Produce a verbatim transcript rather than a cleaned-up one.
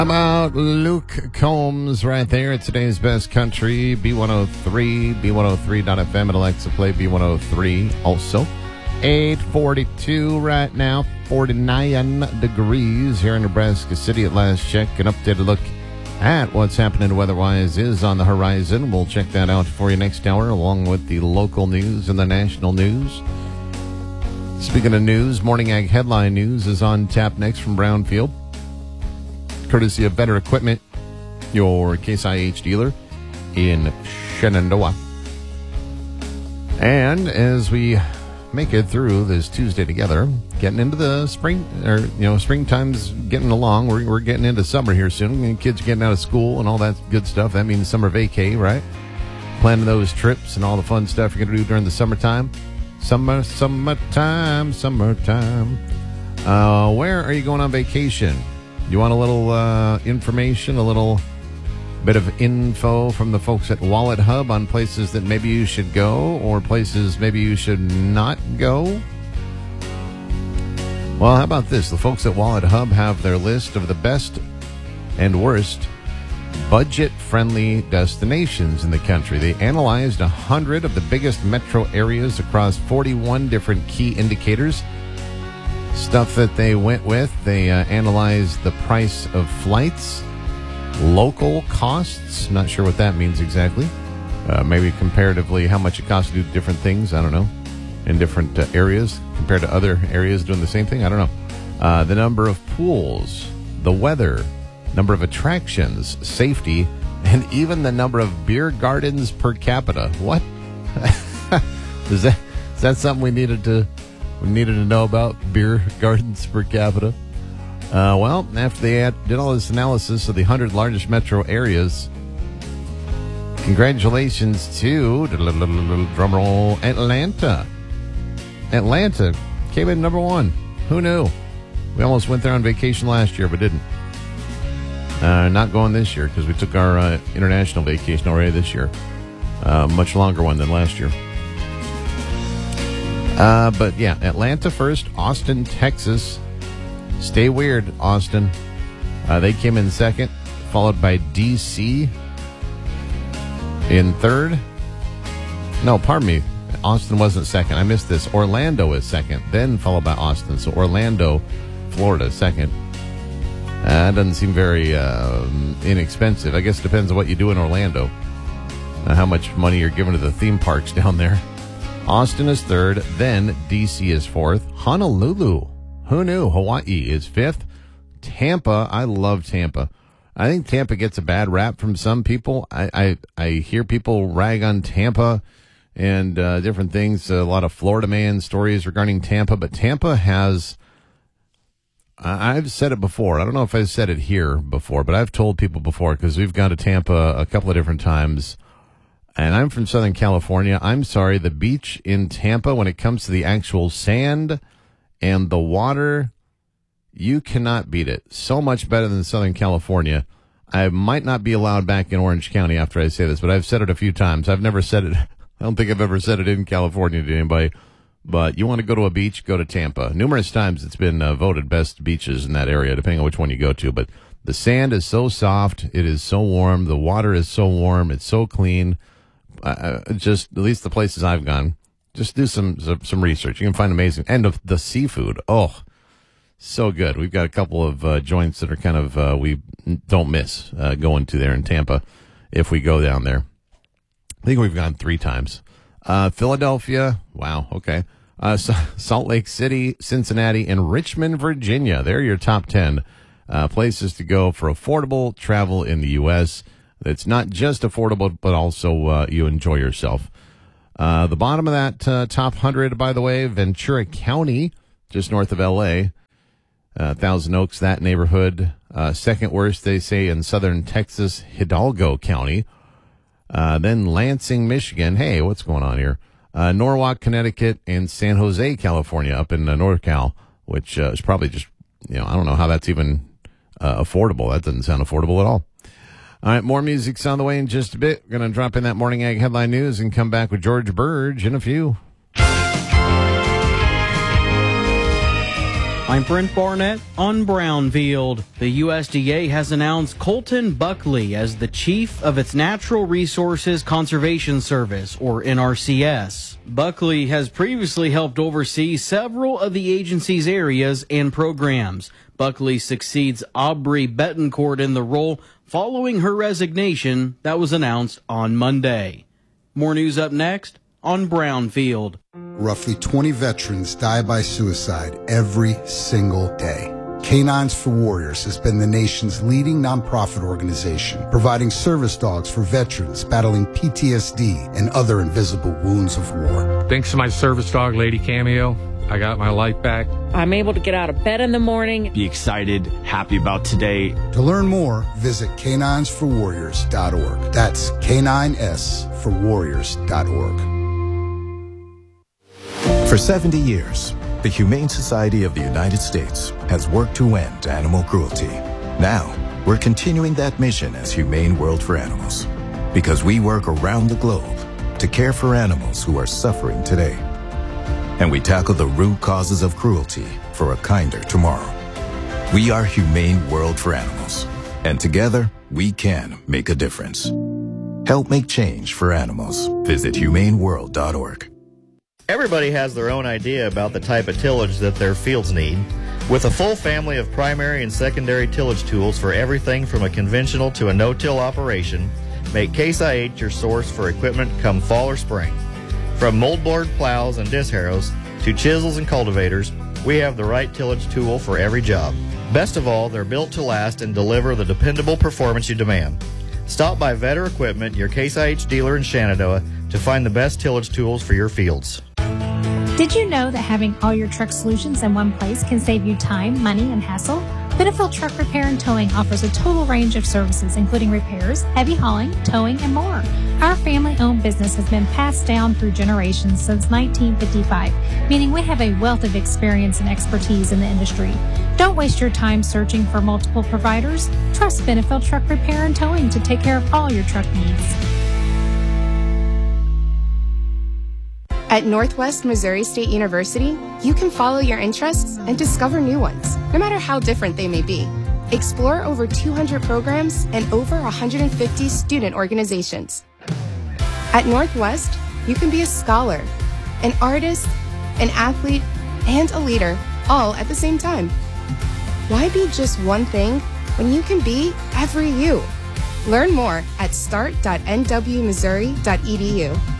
How about Luke Combs right there at today's best country, B one oh three, B one oh three dot F M, and Alexa Play B one oh three also. eight forty-two right now, forty-nine degrees here in Nebraska City at last check. An updated look at what's happening weather-wise is on the horizon. We'll check that out for you next hour, along with the local news and the national news. Speaking of news, Morning Ag Headline News is on tap next from Brownfield, courtesy of Better Equipment, your Case I H dealer in Shenandoah. And as we make it through this Tuesday together, getting into the spring, or, you know, springtime's getting along. We're, we're getting into summer here soon. And kids are getting out of school and all that good stuff. That means summer vacay, right? Planning those trips and all the fun stuff you're going to do during the summertime. Summer, summertime, summertime. Uh, where are you going on vacation? You want a little uh, information, a little bit of info from the folks at Wallet Hub on places that maybe you should go or places maybe you should not go? Well, how about this? The folks at Wallet Hub have their list of the best and worst budget-friendly destinations in the country. They analyzed one hundred of the biggest metro areas across forty-one different key indicators. Stuff that they went with, they uh, analyzed the price of flights, local costs, not sure what that means exactly. Uh, maybe comparatively how much it costs to do different things, I don't know, in different uh, areas compared to other areas doing the same thing, I don't know. Uh, the number of pools, the weather, number of attractions, safety, and even the number of beer gardens per capita. What? is that is that something we needed to we needed to know about, beer gardens per capita? Uh, well, after they had, did all this analysis of the one hundred largest metro areas, congratulations to, drum roll, Atlanta. Atlanta came in number one. Who knew? We almost went there on vacation last year, but didn't. Uh, not going this year because we took our uh, international vacation already this year. Uh, much longer one than last year. Uh, but yeah, Atlanta first, Austin, Texas. Stay weird, Austin. Uh, they came in second, followed by D C in third. No, pardon me. Austin wasn't second. I missed this. Orlando is second, then followed by Austin. So Orlando, Florida, second. Uh, that doesn't seem very uh, inexpensive. I guess it depends on what you do in Orlando, uh, how much money you're giving to the theme parks down there. Austin is third, then D C is fourth. Honolulu, who knew? Hawaii is fifth. Tampa, I love Tampa. I think Tampa gets a bad rap from some people. I I, I hear people rag on Tampa and uh, different things. A lot of Florida man stories regarding Tampa, but Tampa has... I've said it before. I don't know if I've said it here before, but I've told people before because we've gone to Tampa a couple of different times. And I'm from Southern California. I'm sorry, the beach in Tampa, when it comes to the actual sand and the water, you cannot beat it. So much better than Southern California. I might not be allowed back in Orange County after I say this, but I've said it a few times. I've never said it. I don't think I've ever said it in California to anybody. But you want to go to a beach, go to Tampa. Numerous times it's been uh, voted best beaches in that area, depending on which one you go to. But the sand is so soft. It is so warm. The water is so warm. It's so clean. Uh, just, at least the places I've gone, just do some some research. You can find amazing. And the, the seafood. Oh, so good. We've got a couple of uh, joints that are kind of, uh, we don't miss uh, going to there in Tampa if we go down there. I think we've gone three times. Uh, Philadelphia, wow, okay. Uh, Salt Lake City, Cincinnati, and Richmond, Virginia. They're your top ten uh, places to go for affordable travel in the U S It's not just affordable, but also uh, you enjoy yourself. Uh, the bottom of that uh, top one hundred, by the way, Ventura County, just north of L A Uh, Thousand Oaks, that neighborhood. Uh, second worst, they say, in southern Texas, Hidalgo County. Uh, then Lansing, Michigan. Hey, what's going on here? Uh, Norwalk, Connecticut, and San Jose, California, up in uh, NorCal, which uh, is probably just, you know, I don't know how that's even uh, affordable. That doesn't sound affordable at all. All right, more music's on the way in just a bit. We're going to drop in that Morning Ag Headline News and come back with George Burge in a few. I'm Brent Barnett on Brownfield. The U S D A has announced Colton Buckley as the chief of its Natural Resources Conservation Service, or N R C S. Buckley has previously helped oversee several of the agency's areas and programs. Buckley succeeds Aubrey Betancourt in the role following her resignation that was announced on Monday. More news up next on Brownfield. Roughly twenty veterans die by suicide every single day. Canines for Warriors has been the nation's leading nonprofit organization, providing service dogs for veterans battling P T S D and other invisible wounds of war. Thanks to my service dog, Lady Cameo, I got my life back. I'm able to get out of bed in the morning. Be excited, happy about today. To learn more, visit canines for warriors dot org. That's K nine S for warriors dot org. For seventy years, the Humane Society of the United States has worked to end animal cruelty. Now, we're continuing that mission as Humane World for Animals, because we work around the globe to care for animals who are suffering today. And we tackle the root causes of cruelty for a kinder tomorrow. We are Humane World for Animals, and together, we can make a difference. Help make change for animals. Visit humane world dot org. Everybody has their own idea about the type of tillage that their fields need. With a full family of primary and secondary tillage tools for everything from a conventional to a no-till operation, make Case I H your source for equipment come fall or spring. From moldboard plows and disc harrows to chisels and cultivators, we have the right tillage tool for every job. Best of all, they're built to last and deliver the dependable performance you demand. Stop by Vetter Equipment, your Case I H dealer in Shenandoah, to find the best tillage tools for your fields. Did you know that having all your truck solutions in one place can save you time, money, and hassle? Benefield Truck Repair and Towing offers a total range of services, including repairs, heavy hauling, towing, and more. Our family-owned business has been passed down through generations since nineteen fifty-five, meaning we have a wealth of experience and expertise in the industry. Don't waste your time searching for multiple providers. Trust Benefield Truck Repair and Towing to take care of all your truck needs. At Northwest Missouri State University, you can follow your interests and discover new ones, no matter how different they may be. Explore over two hundred programs and over one hundred fifty student organizations. At Northwest, you can be a scholar, an artist, an athlete, and a leader, all at the same time. Why be just one thing when you can be every you? Learn more at start dot n w missouri dot e d u.